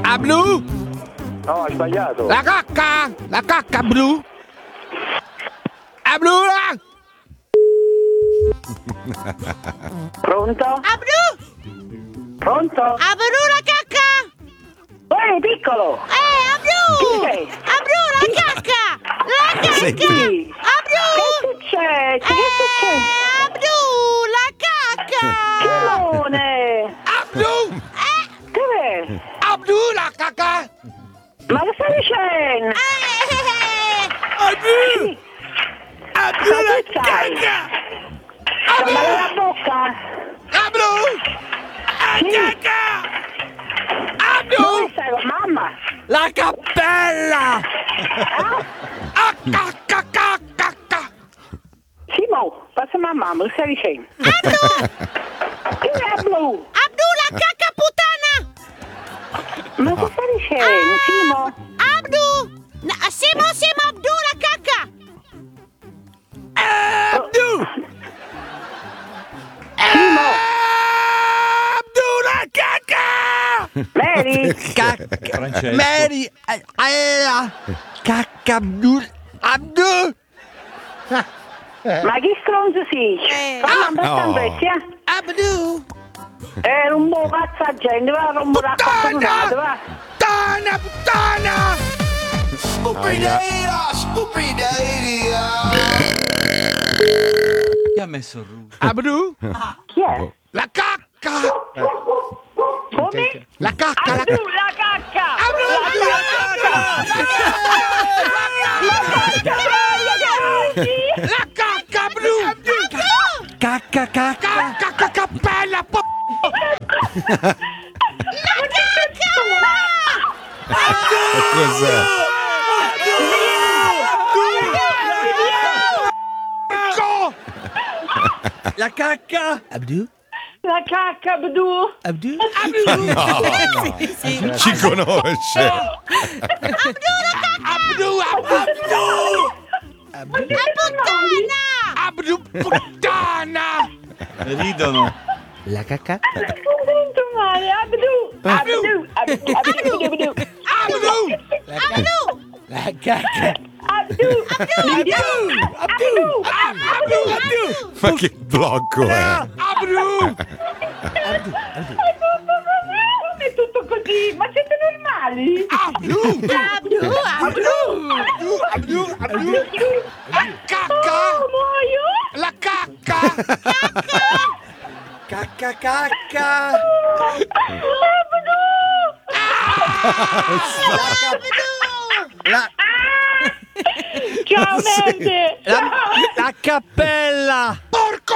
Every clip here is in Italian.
A blu? No, ho sbagliato. La cacca blu? A blu? Pronto? A blu? Pronto? A blu la cacca? Ehi, piccolo! A blu! Chi sei? A blu la cacca! La cacca! Chi? A blu! Che succede? Che succede? A blu la cacca! Simone! A blu? Dov'è? A blu la cacca? Ma che stai dicendo? A blu? A blu la cacca? A blu? La bocca? A blu? A cacca? A blu? Dove stai con mamma? La cappella! A cacca cacca! Simo, passiamo a mamma, che stai dicendo? Chi è blu? A blu la cacca puttana! Ma che stai dicendo, Simo? A blu! Simo, a blu la cacca! Abdu! Simo! Abdu la cacca! Mary? Francesco. Mary! Cacca Abdu! Abdu! Ma chi stronzo sei? Fammi abbastanza vecchia. Abdu! Era un buon cazzo a gente, va a rompere la cazzo, va. Puttana! Chi ha messo il russo? Abdu? Chi è? La cacca! Come? La cacca! La cacca! La cacca blu! Cacca. Cacca cappella! Cos'è? La cacca. Abdu? La cacca, Bdu! Abdu? Sì. Ci conosce. Abdu puttana! Ridono. La cacca? Non sento male, Abdu! Abdu! La cacca! Ma che blocco è? Abdu! Non è tutto così, ma siete normali? Abdu! La cacca! Muoio? La cacca! Cacca. Ciao, Mende! La cappella. Porco!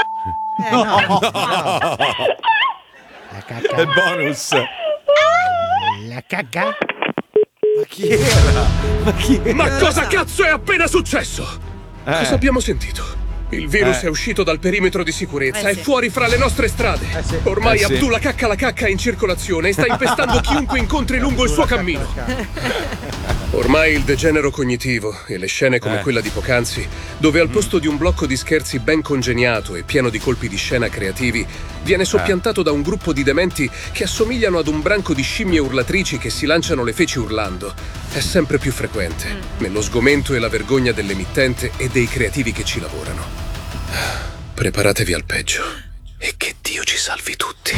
È il bonus. La cacca? Ma chi era? Ma cosa cazzo è appena successo? Cosa abbiamo sentito? Il virus è uscito dal perimetro di sicurezza, è fuori fra le nostre strade. Ormai sì. Abdullah Cacca la cacca è in circolazione e sta infestando chiunque incontri lungo il suo cammino. Ormai il degenero cognitivo e le scene come quella di poc'anzi, dove al posto di un blocco di scherzi ben congegnato e pieno di colpi di scena creativi, viene soppiantato da un gruppo di dementi che assomigliano ad un branco di scimmie urlatrici che si lanciano le feci urlando, è sempre più frequente, nello sgomento e la vergogna dell'emittente e dei creativi che ci lavorano. Preparatevi al peggio e che Dio ci salvi tutti.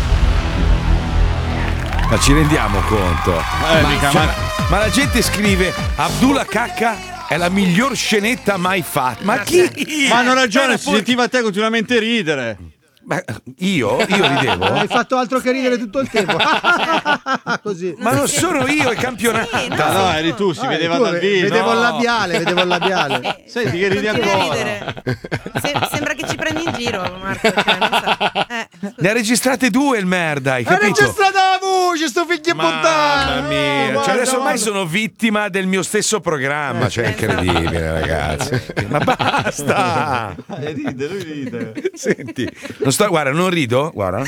Ma ci rendiamo conto? Ma la gente scrive Abdullah Cacca è la miglior scenetta mai fatta. Ma chi? Ma hanno ragione, si sentiva a te continuamente ridere. Ma io ridevo? Hai fatto altro che ridere tutto il tempo. Così. Ma non sono io, è campionato. Sì, No, eri tu, si vedeva dal vivo. Vedevo il labiale. Senti che ridi Continui a ancora. ridere. Sembra che ci prendi in giro, Marco. Cioè, non so. Ne ha registrate 2 il merda, hai Hai capito? registrato la voce, sto figlio di puttana. Mamma mia, cioè adesso ormai sono vittima del mio stesso programma, cioè è incredibile, ragazzi. Ma basta! Ride, lui ride. Senti, guarda, non rido, guarda.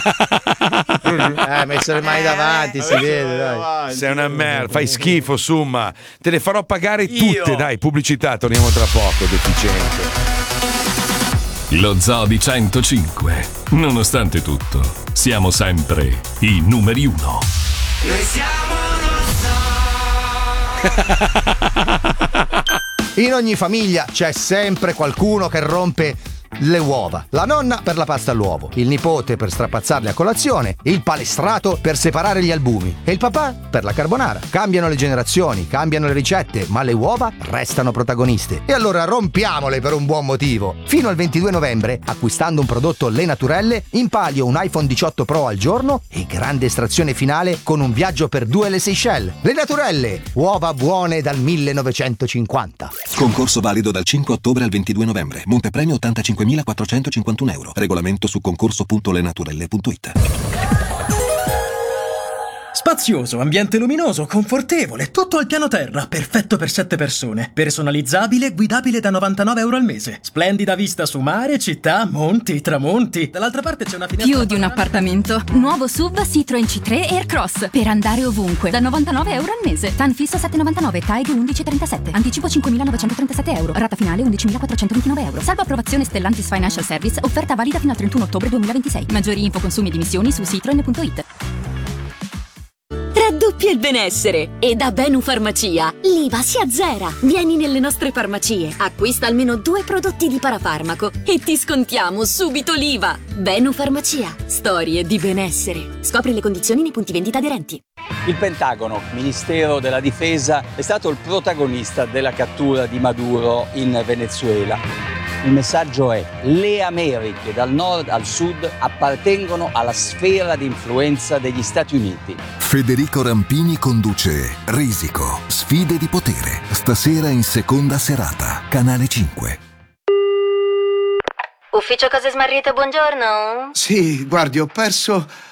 Hai messo le mani davanti, si vede, dai. Sei una merda, fai schifo, Summa. Te le farò pagare tutte, dai, pubblicità, torniamo tra poco, deficiente. Lo Zoo di 105. Nonostante tutto, siamo sempre i numeri 1. Noi siamo In ogni famiglia c'è sempre qualcuno che rompe le uova. La nonna per la pasta all'uovo, il nipote per strapazzarle a colazione, il palestrato per separare gli albumi e il papà per la carbonara. Cambiano le generazioni, cambiano le ricette, ma le uova restano protagoniste. E allora rompiamole per un buon motivo. Fino al 22 novembre, acquistando un prodotto Le Naturelle, in palio un iPhone 18 Pro al giorno e grande estrazione finale con un viaggio per 2 alle Seychelles. Le Naturelle, uova buone dal 1950. Concorso valido dal 5 ottobre al 22 novembre. Montepremio 85.451 euro. Regolamento su concorso.lenaturelle.it. Spazioso, ambiente luminoso, confortevole, tutto al piano terra, perfetto per 7 persone. Personalizzabile, guidabile da 99 euro al mese. Splendida vista su mare, città, monti, tramonti. Dall'altra parte c'è una finestra. Più di un appartamento. Nuovo SUV Citroen C3 Aircross. Per andare ovunque. Da 99 euro al mese. TAN fisso 7,99. TAEG 11,37. Anticipo 5.937 euro. Rata finale 11.429 euro. Salvo approvazione Stellantis Financial Service. Offerta valida fino al 31 ottobre 2026. Maggiori info, consumi e dimissioni su citroen.it. Raddoppia il benessere e da Benu Farmacia l'IVA si azzera. Vieni nelle nostre farmacie, acquista almeno 2 prodotti di parafarmaco e ti scontiamo subito l'IVA. Benu Farmacia, storie di benessere. Scopri le condizioni nei punti vendita aderenti. Il Pentagono, Ministero della Difesa, è stato il protagonista della cattura di Maduro in Venezuela. Il messaggio è: le Americhe dal nord al sud appartengono alla sfera di influenza degli Stati Uniti. Federico Rampini conduce Risico, sfide di potere. Stasera in seconda serata, Canale 5. Ufficio Cose Smarrite, buongiorno. Sì, guardi, ho perso